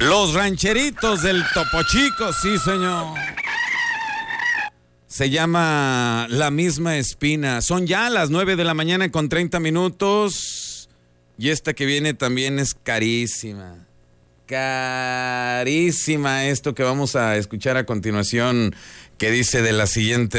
Los rancheritos del Topo Chico, sí, señor. Se llama La Misma Espina. Son ya las 9 de la mañana con 30 minutos. Y esta que viene también es carísima. Carísima esto que vamos a escuchar a continuación, que dice de la siguiente